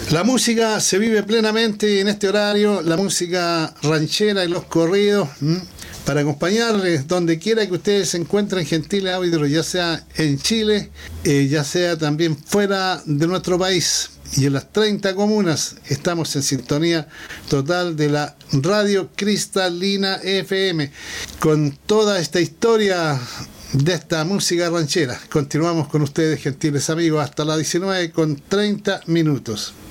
La música se vive plenamente en este horario, la música ranchera y los corridos, para acompañarles donde quiera que ustedes se encuentren, gentiles áuditores, ya sea en Chile, ya sea también fuera de nuestro país. Y en las 30 comunas estamos en sintonía total de la Radio Cristalina FM, con toda esta historia de esta música ranchera. Continuamos con ustedes, gentiles amigos, hasta las 19:30.